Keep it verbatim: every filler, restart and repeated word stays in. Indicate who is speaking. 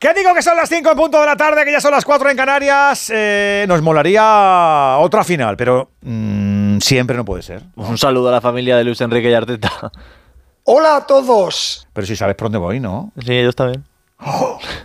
Speaker 1: ¿Qué digo que son las cinco en punto de la tarde, que ya son las cuatro en Canarias? Eh, nos molaría otra final, pero mmm, siempre no puede ser, ¿no?
Speaker 2: Un saludo a la familia de Luis Enrique y Arteta.
Speaker 3: Hola a todos.
Speaker 1: Pero si sabes por dónde voy, ¿no?
Speaker 2: Sí, ellos también.
Speaker 1: Oh,